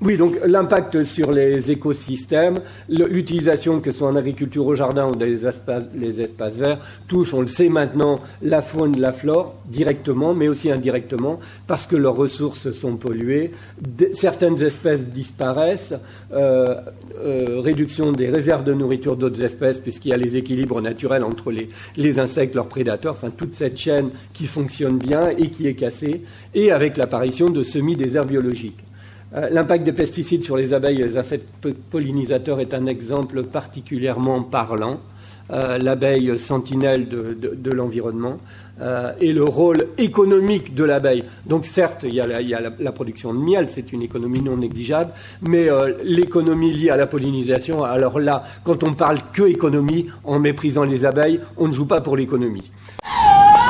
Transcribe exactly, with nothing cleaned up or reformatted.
Oui, donc l'impact sur les écosystèmes, l'utilisation, que ce soit en agriculture au jardin ou dans les espaces, les espaces verts, touche, on le sait maintenant, la faune, la flore, directement, mais aussi indirectement, parce que leurs ressources sont polluées. De, certaines espèces disparaissent, euh, euh, réduction des réserves de nourriture d'autres espèces, puisqu'il y a les équilibres naturels entre les, les insectes, leurs prédateurs, enfin toute cette chaîne qui fonctionne bien et qui est cassée, et avec l'apparition de semi-déserts biologiques. L'impact des pesticides sur les abeilles et les insectes pollinisateurs est un exemple particulièrement parlant. Euh, l'abeille sentinelle de, de, de l'environnement euh, et le rôle économique de l'abeille. Donc certes, il y a la, il y a la, la production de miel, c'est une économie non négligeable, mais euh, l'économie liée à la pollinisation, alors là, quand on parle que économie, en méprisant les abeilles, on ne joue pas pour l'économie.